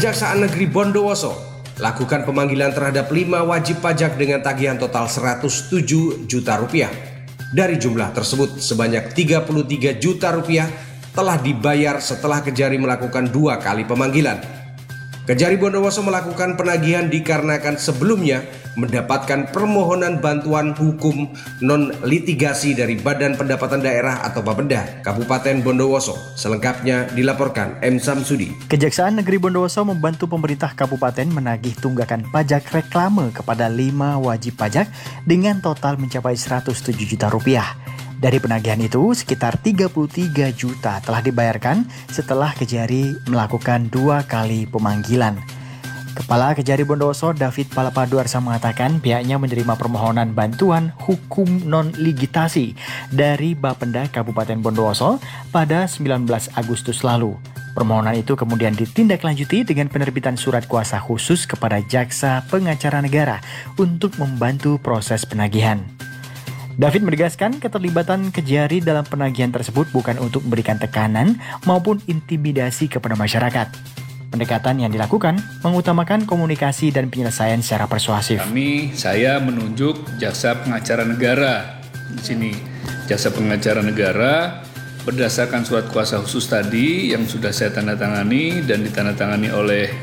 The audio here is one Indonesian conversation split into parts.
Kejaksaan Negeri Bondowoso lakukan pemanggilan terhadap 5 wajib pajak dengan tagihan total 107 juta rupiah. Dari jumlah tersebut, sebanyak 33 juta rupiah telah dibayar setelah Kejari melakukan 2 kali pemanggilan. Kejari Bondowoso melakukan penagihan dikarenakan sebelumnya mendapatkan permohonan bantuan hukum non-litigasi dari Badan Pendapatan Daerah atau Bapeda Kabupaten Bondowoso. Selengkapnya dilaporkan M. Samsudi. Kejaksaan Negeri Bondowoso membantu pemerintah kabupaten menagih tunggakan pajak reklame kepada 5 wajib pajak dengan total mencapai 107 juta rupiah. Dari penagihan itu, sekitar 33 juta telah dibayarkan setelah Kejari melakukan 2 kali pemanggilan. Kepala Kejari Bondowoso David Palapaduarsa mengatakan pihaknya menerima permohonan bantuan hukum non-litigasi dari Bapeda Kabupaten Bondowoso pada 19 Agustus lalu. Permohonan itu kemudian ditindaklanjuti dengan penerbitan surat kuasa khusus kepada Jaksa Pengacara Negara untuk membantu proses penagihan. David menegaskan keterlibatan Kejari dalam penagihan tersebut bukan untuk memberikan tekanan maupun intimidasi kepada masyarakat. Pendekatan yang dilakukan mengutamakan komunikasi dan penyelesaian secara persuasif. Saya menunjuk Jaksa Pengacara Negara di sini. Jaksa Pengacara Negara berdasarkan surat kuasa khusus tadi yang sudah saya tandatangani dan ditandatangani oleh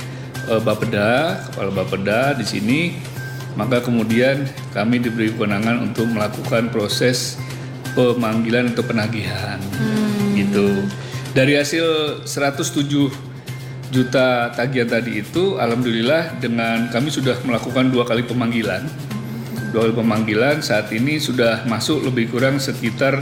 Bapeda, Kepala Bapeda di sini. Maka kemudian kami diberi kewenangan untuk melakukan proses pemanggilan untuk penagihan. Gitu. Dari hasil 107 juta tagihan tadi itu, alhamdulillah dengan kami sudah melakukan 2 kali pemanggilan. 2 kali pemanggilan saat ini sudah masuk lebih kurang sekitar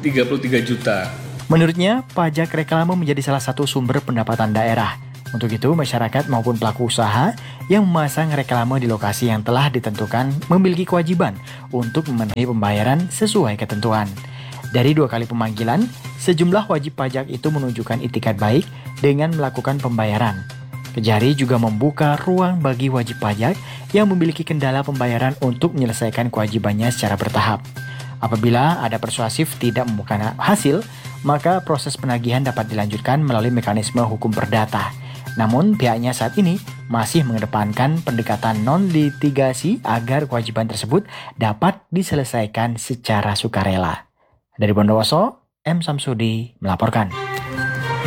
33 juta. Menurutnya, pajak reklame menjadi salah satu sumber pendapatan daerah. Untuk itu, masyarakat maupun pelaku usaha yang memasang reklame di lokasi yang telah ditentukan memiliki kewajiban untuk memenuhi pembayaran sesuai ketentuan. Dari 2 kali pemanggilan, sejumlah wajib pajak itu menunjukkan itikat baik dengan melakukan pembayaran. Kejari juga membuka ruang bagi wajib pajak yang memiliki kendala pembayaran untuk menyelesaikan kewajibannya secara bertahap. Apabila ada persuasif tidak membuka hasil, maka proses penagihan dapat dilanjutkan melalui mekanisme hukum perdata. Namun pihaknya saat ini masih mengedepankan pendekatan non-litigasi agar kewajiban tersebut dapat diselesaikan secara sukarela. Dari Bondowoso, M. Samsudi melaporkan.